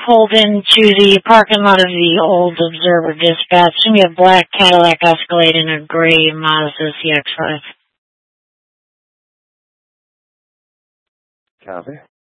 pulled into the parking lot of the old Observer Dispatch. We have black Cadillac Escalade and a gray Mazda CX-5. Copy.